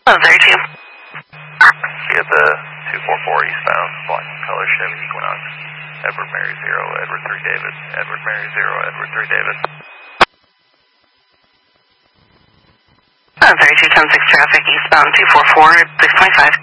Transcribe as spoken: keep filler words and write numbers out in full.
thirty-two. Get the two four four eastbound, black color Chevy Equinox. Edward Mary Zero, Edward three David. Edward Mary Zero, Edward three David. thirty-two ten six traffic eastbound two four four, six twenty-five.